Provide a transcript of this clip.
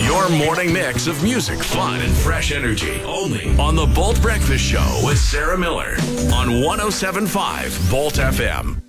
Your morning mix of music, fun, and fresh energy. Only on the Bolt Breakfast Show with Sarah Miller on 107.5 Bolt FM.